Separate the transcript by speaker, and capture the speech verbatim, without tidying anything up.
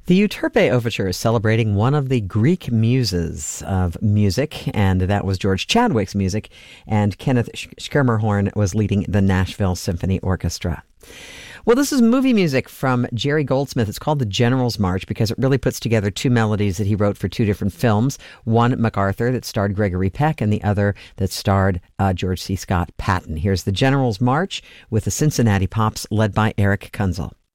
Speaker 1: The Euterpe Overture is celebrating one of the Greek muses of music, and that was George Chadwick's music, and Kenneth Schermerhorn was leading the Nashville Symphony Orchestra. Well, this is movie music from Jerry Goldsmith. It's called The General's March because it really puts together two melodies that he wrote for two different films. One, MacArthur, that starred Gregory Peck, and the other that starred uh, George C. Scott Patton. Here's The General's March with the Cincinnati Pops led by Eric Kunzel.